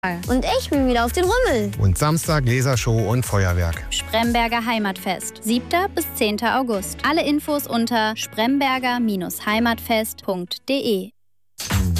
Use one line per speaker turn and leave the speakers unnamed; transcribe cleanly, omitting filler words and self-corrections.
Und ich bin wieder auf den Rummel.
Und Samstag Lasershow und Feuerwerk.
Spremberger Heimatfest, 7. bis 10. August. Alle Infos unter spremberger-heimatfest.de.